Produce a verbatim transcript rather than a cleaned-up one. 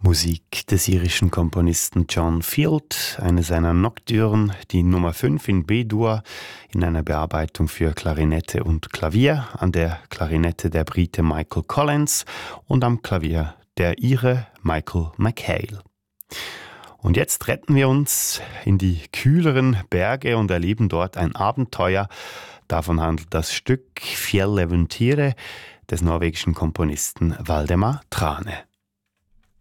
Musik des irischen Komponisten John Field, eine seiner Nocturnen, die Nummer fünf in B-Dur, in einer Bearbeitung für Klarinette und Klavier, an der Klarinette der Brite Michael Collins und am Klavier der Ire Michael McHale. Und jetzt retten wir uns in die kühleren Berge und erleben dort ein Abenteuer. Davon handelt das Stück Fjälleventyret des norwegischen Komponisten Waldemar Trane.